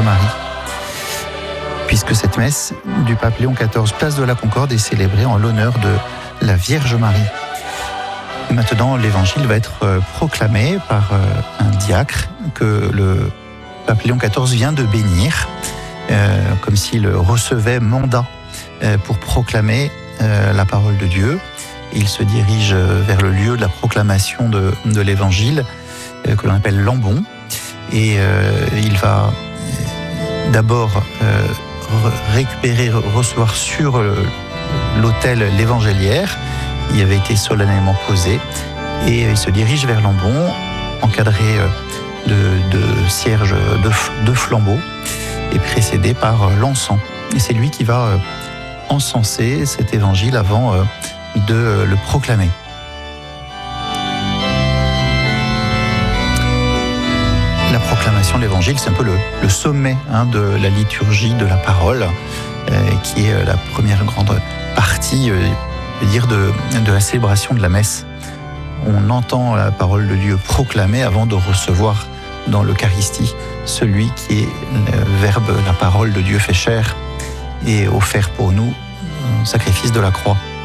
Marie, puisque cette messe du pape Léon XIV, place de la Concorde, est célébrée en l'honneur de la Vierge Marie. Et maintenant, l'évangile va être proclamé par un diacre que le pape Léon XIV vient de bénir, comme s'il recevait mandat pour proclamer la parole de Dieu. Il se dirige vers le lieu de la proclamation de l'évangile, que l'on appelle l'ambon, et il va d'abord recevoir sur l'autel l'évangéliaire qui avait été solennellement posé, et il se dirige vers l'ambon, encadré de cierges de flambeaux, et précédé par l'encens. Et c'est lui qui va encenser cet évangile avant de le proclamer. La proclamation de l'évangile, c'est un peu le sommet de la liturgie de la parole, qui est la première grande partie de la célébration de la messe. On entend la parole de Dieu proclamée avant de recevoir dans l'Eucharistie celui qui est le Verbe, la parole de Dieu fait chair et offert pour nous, sacrifice de la croix.